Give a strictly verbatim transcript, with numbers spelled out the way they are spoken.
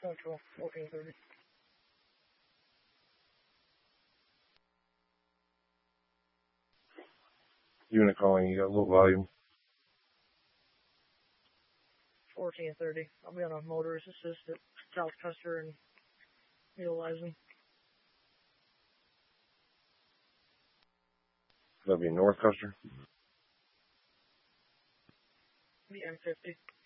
Central, fourteen thirty. Unit calling, you got low volume. fourteen thirty. I'll be on a motorist assist at South Custer and utilizing. That'll be North Custer. The M fifty.